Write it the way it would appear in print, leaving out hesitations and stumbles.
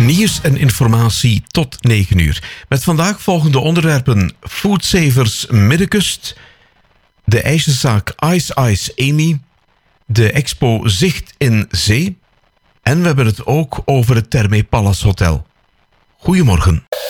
Nieuws en informatie tot 9 uur. Met vandaag volgende onderwerpen: Foodsavers Middenkust, de ijzerzaak Ice Amy, de expo Zicht in Zee en we hebben het ook over het Thermae Palace Hotel. Goedemorgen.